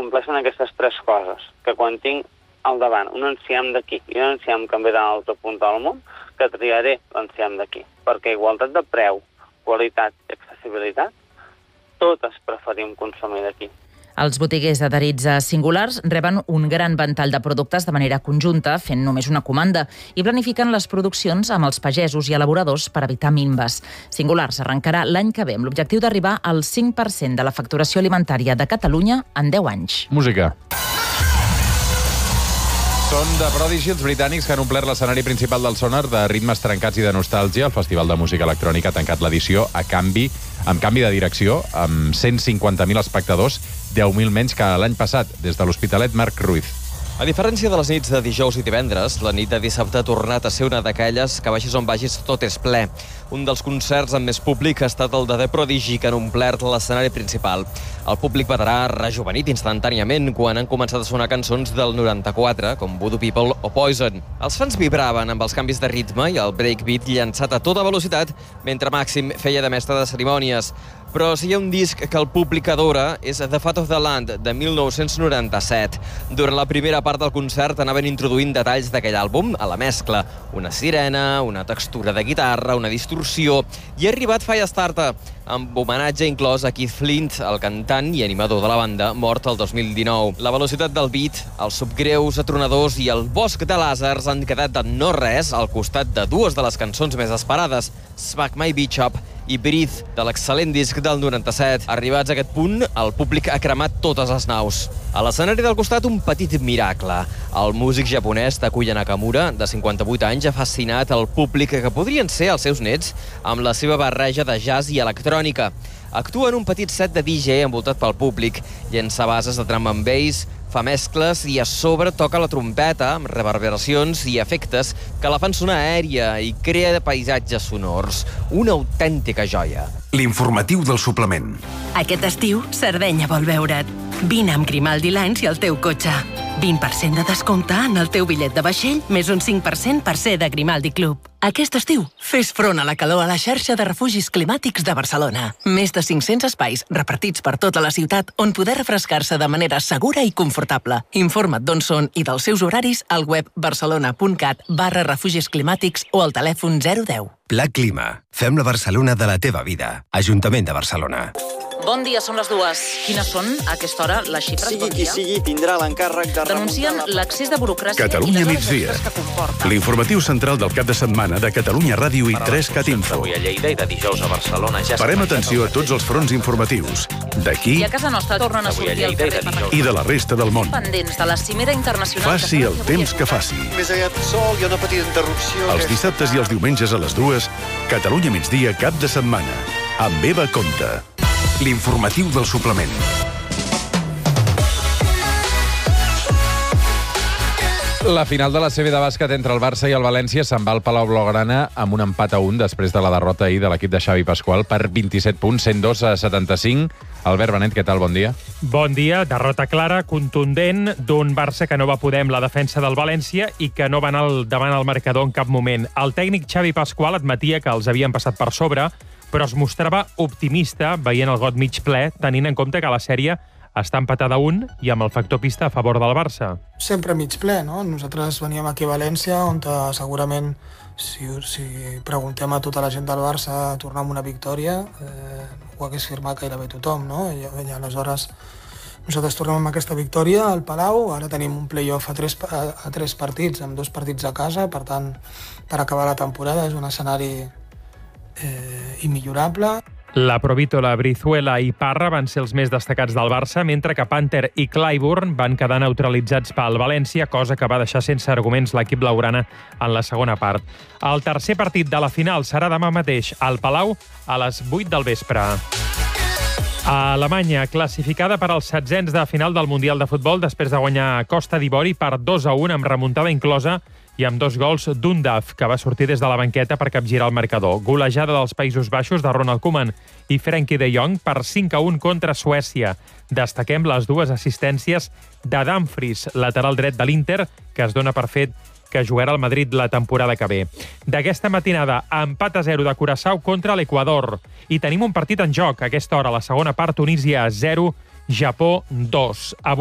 compleixen aquestes tres coses, que quan tinc al davant un enciam d'aquí i un enciam que em ve de l'altra punta del món, que triaré l'enciam d'aquí, perquè igualtat de preu, qualitat i accessibilitat, totes preferim consumir d'aquí. Els botiguers adherits a Singulars reben un gran ventall de productes de manera conjunta, fent només una comanda, i planifiquen les produccions amb els pagesos i elaboradors per evitar minves. Singulars arrencarà l'any que ve amb l'objectiu d'arribar al 5% de la facturació alimentària de Catalunya en 10 anys. Música. Són de Prodigy, els britànics, que han omplert l'escenari principal del Sonar de ritmes trencats i de nostàlgia. El Festival de Música Electrònica ha tancat l'edició amb canvi de direcció, amb 150.000 espectadors, 10.000 menys que l'any passat, des de l'Hospitalet Marc Ruiz. A diferència de les nits de dijous i divendres, la nit de dissabte ha tornat a ser una d'aquelles que vagis on vagis tot és ple. Un dels concerts amb més públic ha estat el de The Prodigy, que han omplert l'escenari principal. El públic veterà rejuvenit instantàniament quan han començat a sonar cançons del 94, com Voodoo People o Poison. Els fans vibraven amb els canvis de ritme i el breakbeat llançat a tota velocitat, mentre Màxim feia de mestre de cerimònies. Però si hi ha un disc que el públic adora és The Fat of the Land, de 1997. Durant la primera part del concert anaven introduint detalls d'aquell àlbum a la mescla. Una sirena, una textura de guitarra, una distorsió... I ha arribat Firestarter, amb homenatge inclòs a Keith Flint, el cantant i animador de la banda, mort el 2019. La velocitat del beat, els subgreus atronadors i el bosc de làsers han quedat de no res al costat de dues de les cançons més esperades, Smack My Bitch Up i Breathe, de l'excel·lent disc del 97. Arribats a aquest punt, el públic ha cremat totes les naus. A l'escenari del costat, un petit miracle. El músic japonès Takuya Nakamura, de 58 anys, ha fascinat el públic que podrien ser els seus nets amb la seva barreja de jazz i electrònica. Actua en un petit set de DJ envoltat pel públic, llença bases de drum and bass, fa mescles i a sobre toca la trompeta amb reverberacions i efectes que la fan sonar aèria i crea paisatges sonors. Una autèntica joia. L'informatiu del suplement. Aquest estiu, Sardenya vol veure't. Vine amb Grimaldi Lines i el teu cotxe. 20% de descompte en el teu bitllet de vaixell, més un 5% per ser de Grimaldi Club. Aquest estiu, fes front a la calor a la xarxa de refugis climàtics de Barcelona. Més de 500 espais repartits per tota la ciutat on poder refrescar-se de manera segura i confortable. Informa't d'on són i dels seus horaris al web barcelona.cat/refugis climàtics o al telèfon 010. Pla Clima. Fem la Barcelona de la teva vida. Ajuntament de Barcelona. Bon dia, són les 2. Quines són, a aquesta hora, les xifres? Sigui qui sigui, tindrà l'encàrrec de denuncien l'accés de burocràcia Catalunya i les migdia. hores que comporta. L'informatiu central del cap de setmana de Catalunya Ràdio i 3Cat Info. Avui a Lleida i de dijous a Barcelona ja Parem atenció a tots els fronts informatius. D'aquí I a casa nostra tornen a sortir al carrer per i de la resta del món. pendents de la cimera internacional. Faci el temps que faci. Més aviat sol, hi ha una petita interrupció. Els dissabtes i els diumenges a les 2, Catalunya migdia cap de setmana. Amb Eva Conte. L'informatiu del suplement. La final de la CB de bàsquet entre el Barça i el València se'n va al Palau Blaugrana amb un empat a 1 després de la derrota ahir de l'equip de Xavi Pasqual per 27 punts, 102-75. Albert Benet, què tal? Bon dia. Bon dia. Derrota clara, contundent, d'un Barça que no va poder amb la defensa del València i que no va anar davant el marcador en cap moment. El tècnic Xavi Pasqual admetia que els havien passat per sobre, però es mostrava optimista veient el got mig ple, tenint en compte que la sèrie està empatada a 1 i amb el factor pista a favor del Barça. Sempre mig ple, no? Nosaltres veníem aquí a València, on segurament, si preguntem a tota la gent del Barça tornar amb una victòria, ho hagués firmat gairebé tothom, no? I aleshores nosaltres tornem amb aquesta victòria al Palau, ara tenim un play-off a tres partits, amb 2 partits a casa, per tant, per acabar la temporada és un escenari immillorable. La Provítola, Brizuela i Parra van ser els més destacats del Barça, mentre que Panther i Clyburn van quedar neutralitzats pel València, cosa que va deixar sense arguments l'equip blaugrana en la segona part. El tercer partit de la final serà demà mateix al Palau a les 8 del vespre. A Alemanya, classificada per als 16ens de final del Mundial de Futbol després de guanyar Costa d'Ivori per 2-1 amb remuntada inclosa i amb 2 gols d'Undaf, que va sortir des de la banqueta per capgirar el marcador. Golejada dels Països Baixos de Ronald Koeman i Frenkie de Jong per 5-1 contra Suècia. Destaquem les 2 assistències de Dumfries, lateral dret de l'Inter, que es dona per fet que jugarà al Madrid la temporada que ve. D'aquesta matinada, empat a 0 de Curaçao contra l'Equador. I tenim un partit en joc. A aquesta hora, la segona part, Tunísia 0, Japó 2.